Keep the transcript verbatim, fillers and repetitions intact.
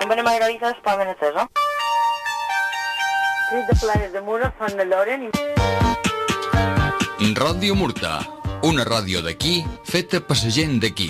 Amb una margarita d'espai ben atesa. Crit de Planes de Mura, Font de Lloren. Ràdio Murta, una ràdio d'aquí feta per la gent d'aquí.